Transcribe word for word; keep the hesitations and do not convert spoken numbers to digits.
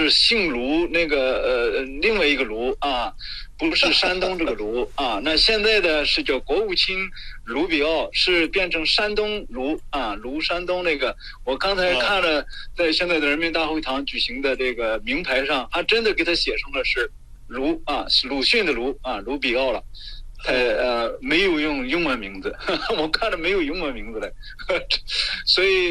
是姓卢那个呃另外一个卢啊，不是山东这个卢啊。那现在的是叫国务卿卢比奥，是变成山东卢啊，卢山东那个。我刚才看了，在现在的人民大会堂举行的这个名牌上，还真的给他写成了是卢啊，是鲁迅的卢啊，卢比奥了。他呃没有用英文名字，我看了没有英文名字的，所以。